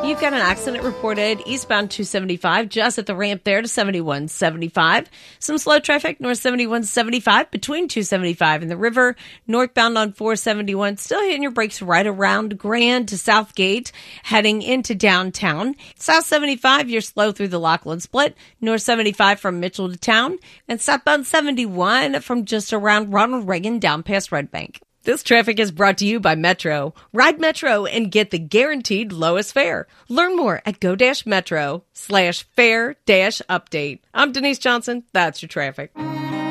You've got an accident reported eastbound 275 just at the ramp there to 7175. Some slow traffic north 7175 between 275 and the river. Northbound on 471 still hitting your brakes right around Grand to Southgate heading into downtown. South 75 you're slow through the Lockland Split. North 75 from Mitchell to town. And southbound 71 from just around Ronald Reagan down past Red Bank. This traffic is brought to you by Metro. Ride Metro and get the guaranteed lowest fare. Learn more at go-metro/fare-update. I'm Denise Johnson. That's your traffic.